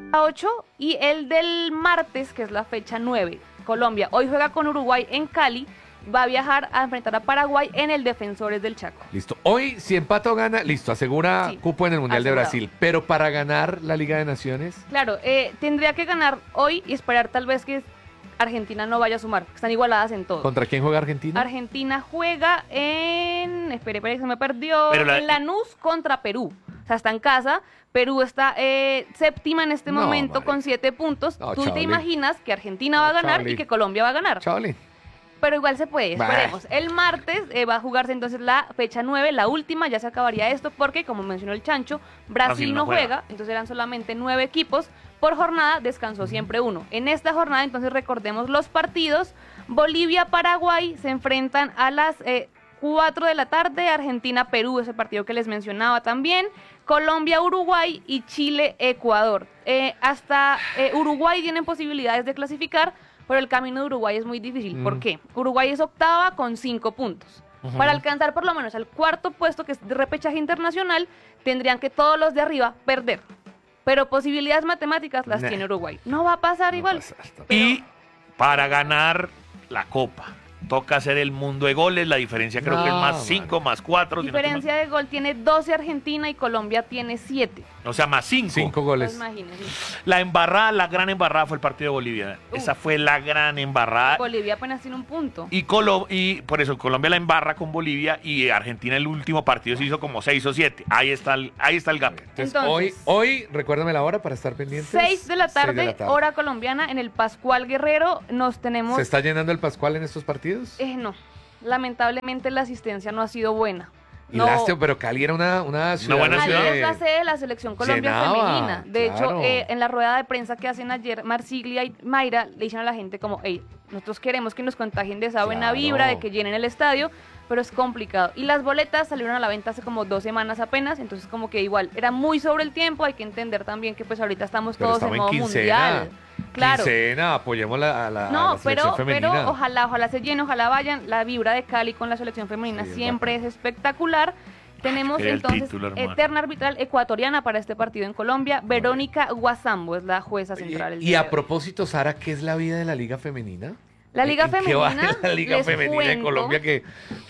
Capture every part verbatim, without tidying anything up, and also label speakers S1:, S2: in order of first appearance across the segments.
S1: ocho y el del martes, que es la fecha nueve. Colombia hoy juega con Uruguay en Cali, va a viajar a enfrentar a Paraguay en el Defensores del Chaco.
S2: Listo. Hoy, si empata o gana, listo, asegura
S1: Sí,
S2: cupo en el Mundial
S1: asegurado.
S2: de Brasil. Pero para ganar la Liga de Naciones,
S1: Claro, eh, tendría que ganar hoy y esperar tal vez que Argentina no vaya a sumar. Están igualadas en todo.
S2: ¿contra quién juega Argentina?
S1: Argentina juega en... Espere, espere, se me perdió.
S3: Pero la-
S1: En Lanús contra Perú. O sea, está en casa. Perú está eh, séptima en este
S2: No,
S1: momento
S2: marica.
S1: con siete puntos.
S2: No,
S1: Tú te
S2: Chaolín.
S1: imaginas que Argentina va a
S2: No,
S1: ganar
S2: Chaolín.
S1: y que Colombia va a ganar.
S2: Chaolín.
S1: Pero igual se puede,
S2: Bah.
S1: esperemos. El martes eh, va a jugarse entonces la fecha nueve, la última, ya se acabaría esto porque, como mencionó el Chancho, Brasil,
S3: Brasil
S1: no
S3: no
S1: juega.
S3: juega.
S1: Entonces eran solamente nueve equipos. Por jornada descansó siempre uno. En esta jornada, entonces recordemos los partidos. Bolivia-Paraguay se enfrentan a las eh, cuatro de la tarde. Argentina-Perú, ese partido que les mencionaba también. Colombia-Uruguay y Chile-Ecuador. Eh, hasta eh, Uruguay tienen posibilidades de clasificar, pero el camino de Uruguay es muy difícil. ¿Por
S2: Mm.
S1: qué? Uruguay es octava con cinco puntos.
S3: Ujú.
S1: Para alcanzar por lo menos al cuarto puesto, que es de repechaje internacional, tendrían que todos los de arriba perder. Pero posibilidades matemáticas las
S2: Nah.
S1: tiene Uruguay. No va a pasar
S2: No
S1: igual.
S2: pasa, está-
S3: Y para ganar la Copa, toca hacer el mundo de goles. La diferencia creo que es
S2: No,
S3: más cinco,
S2: marica.
S3: más cuatro.
S1: Diferencia de gol tiene doce Argentina y Colombia tiene siete.
S3: O sea, más cinco.
S2: Cinco goles.
S1: Imagínense.
S3: La embarrada, la gran embarrada fue el partido de Bolivia.
S1: Uf.
S3: Esa fue la gran embarrada.
S1: Bolivia apenas tiene un punto.
S3: Y, Colo y por eso Colombia la embarra con Bolivia y Argentina el último partido se hizo como seis o siete. Ahí está el, ahí está el gap.
S2: Entonces,
S1: Entonces-
S2: hoy, hoy, recuérdame la hora para estar pendientes.
S1: Seis de la
S2: Seis
S1: tarde,
S2: de la tarde.
S1: hora colombiana, en el Pascual Guerrero. Nos tenemos...
S2: ¿Se está llenando el Pascual en estos partidos?
S1: Eh, no, lamentablemente la asistencia no ha sido buena.
S2: Y
S1: No,
S2: lástima, pero Cali era una, una ciudad.
S3: buena
S1: Cali
S3: ciudad.
S1: es la sede de la selección Colombia
S2: Llenaba,
S1: femenina. De
S2: claro.
S1: hecho, eh, en la rueda de prensa que hacen ayer, Marsiglia y Mayra le dijeron a la gente como, hey, nosotros queremos que nos contagien de esa buena
S2: Claro.
S1: vibra, de que llenen el estadio, pero es complicado. Y las boletas salieron a la venta hace como dos semanas apenas, entonces como que igual, era muy sobre el tiempo, hay que entender también que pues ahorita estamos
S2: Pero
S1: todos
S2: estamos
S1: en
S2: en
S1: modo
S2: quincena.
S1: mundial. Claro.
S2: Quincena, apoyemos la, a la, a
S1: No,
S2: la selección
S1: pero,
S2: femenina.
S1: pero ojalá, ojalá se llene, ojalá vayan. La vibra de Cali con la selección femenina
S2: Sí, es
S1: siempre
S2: bacán.
S1: es espectacular. Tenemos
S3: quería el
S1: entonces
S3: título, hermano.
S1: eterna arbitral ecuatoriana para este partido en Colombia. Verónica Guasambo es la jueza central. el
S2: Y
S1: día de
S2: a
S1: hoy.
S2: propósito, Sara, ¿qué es la vida de la Liga Femenina?
S1: La Liga
S2: ¿En qué
S1: Femenina,
S2: va la Liga
S1: les
S2: Femenina de
S1: cuento,
S2: Colombia que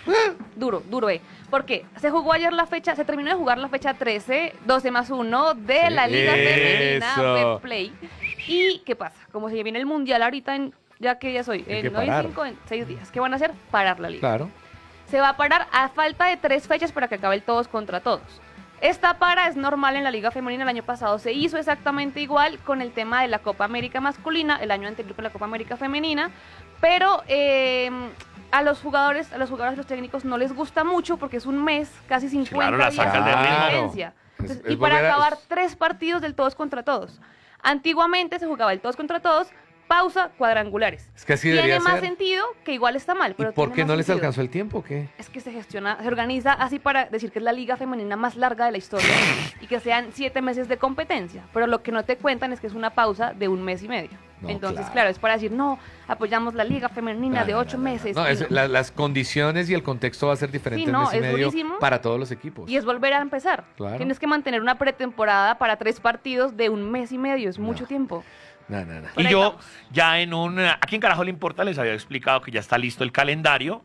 S1: Duro, duro, eh. Porque se jugó ayer la fecha, se terminó de jugar la fecha trece, doce más uno de la Liga Femenina
S2: Eso.
S1: Betplay. ¿Y qué pasa? Como se viene el Mundial ahorita, en, ya que ya soy,
S2: Hay
S1: en
S2: que
S1: no en
S2: parar.
S1: cinco, en seis días. ¿Qué van a hacer? Parar la Liga.
S2: Claro.
S1: Se va a parar a falta de tres fechas para que acabe el todos contra todos. Esta para es normal en la Liga Femenina. El año pasado se hizo exactamente igual con el tema de la Copa América masculina, el año anterior con la Copa América femenina, pero eh, a los jugadores, a los jugadores, a los técnicos no les gusta mucho porque es un mes, casi cincuenta
S3: Claro, la
S1: días
S3: sacan
S1: de
S3: de ritmo.
S1: diferencia.
S2: Es-
S1: Entonces,
S2: es
S1: y para
S2: volver a-
S1: acabar tres partidos del todos contra todos. Antiguamente se jugaba el todos contra todos, pausa, cuadrangulares.
S2: Es que así
S1: Tiene
S2: debería
S1: más
S2: ser.
S1: sentido que igual está mal,
S2: ¿Y
S1: pero
S2: por
S1: tiene
S2: qué
S1: más
S2: no les
S1: sentido.
S2: alcanzó el tiempo o qué?
S1: Es que se gestiona, se organiza así para decir que es la liga femenina más larga de la historia y que sean siete meses de competencia, pero lo que no te cuentan es que es una pausa de un mes y medio.
S2: No,
S1: Entonces,
S2: claro.
S1: claro. es para decir, no, apoyamos la liga femenina
S2: No,
S1: de
S2: no,
S1: ocho
S2: no, no,
S1: meses.
S2: No,
S1: y
S2: es-
S1: no.
S2: la- las condiciones y el contexto va a ser diferente
S1: Sí,
S2: en
S1: no,
S2: mes y
S1: es
S2: medio
S1: durísimo.
S2: para todos los equipos.
S1: Y es volver a empezar.
S2: Claro.
S1: Tienes que mantener una pretemporada para tres partidos de un mes y medio, es mucho
S2: No.
S1: tiempo.
S2: No, no, no.
S1: Por
S3: Y
S1: ahí
S3: yo
S1: vamos.
S3: ya en un... Aquí en Carajo le importa, les había explicado que ya está listo el calendario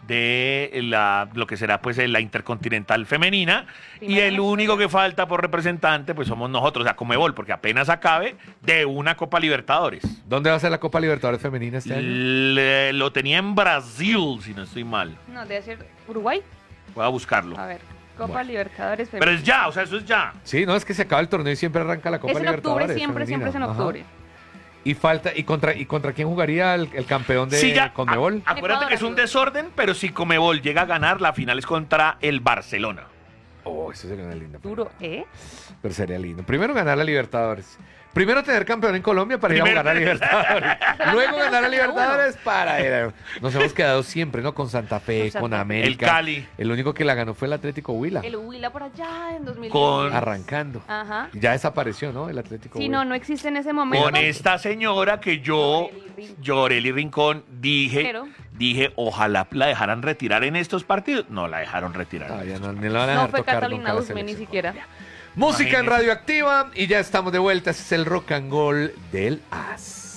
S3: de la, lo que será pues la Intercontinental Femenina. Y
S1: Primera
S3: el
S1: vez.
S3: único que falta por representante pues somos nosotros, o sea, Conmebol, porque apenas acabe de una Copa Libertadores.
S2: ¿Dónde va a ser la Copa Libertadores Femenina este año?
S3: Le- lo tenía en Brasil, si no estoy mal.
S1: No, debe ser Uruguay.
S3: Voy a buscarlo.
S1: A ver, Copa
S2: Bueno.
S1: Libertadores
S3: Pero
S1: femenina.
S3: es ya, o sea, eso es ya.
S2: Sí, no, es que se acaba el torneo y siempre arranca la Copa
S1: Es en
S2: Libertadores.
S1: octubre, siempre, siempre
S2: femenina.
S1: es en
S2: Ajá.
S1: octubre.
S2: Y falta, ¿y contra, y contra quién jugaría el, el campeón de
S3: Sí, ya.
S2: Conmebol?
S3: A- acuérdate
S1: Ecuador,
S3: que es un
S1: amigo.
S3: desorden, pero si Conmebol llega a ganar, la final es contra el Barcelona.
S2: Oh, eso sería una linda.
S1: Duro, ¿eh?
S2: Pero sería lindo. Primero ganar la Libertadores. Primero tener campeón en Colombia para ir
S3: Primero
S2: a jugar a
S3: tener-
S2: Libertadores.
S1: Pero
S2: Luego
S1: no
S2: ganar a
S1: tenemos ni
S2: Libertadores para ir a... Nos hemos quedado siempre, ¿no? Con Santa Fe,
S1: Con Santa
S2: con
S1: Fe.
S2: América.
S3: El Cali.
S2: El único que la ganó fue el Atlético Huila.
S1: El Huila por allá en dos mil diez.
S3: Con-
S2: Arrancando.
S1: Ajá.
S2: Ya desapareció, ¿no? El Atlético
S1: Sí,
S2: Huila.
S1: no, no existe en ese momento.
S3: Con esta señora que yo,
S1: Yoreli Rincón.
S3: Yoreli Rincón, dije,
S1: Pero-
S3: dije, ojalá la dejaran retirar en estos partidos. No la dejaron retirar.
S2: Ah, ya no, ni la van a
S1: No
S2: dejar
S1: fue
S2: tocar
S1: Catalina
S2: nunca la
S1: Usme ni
S2: selección
S1: siquiera.
S2: Colombia. Música en
S3: Imagínese.
S2: Radioactiva y ya estamos de vuelta. Ese es el rock and roll del As.